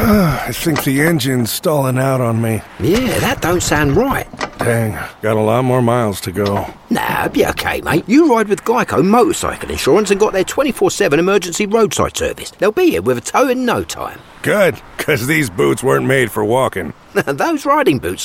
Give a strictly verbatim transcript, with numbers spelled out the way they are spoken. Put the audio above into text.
I think the engine's stalling out on me. Yeah, that don't sound right. Dang, got a lot more miles to go. Nah, be okay, mate. You ride with Geico Motorcycle Insurance and got their twenty-four seven emergency roadside service. They'll be here with a tow in no time. Good, because these boots weren't made for walking. Those riding boots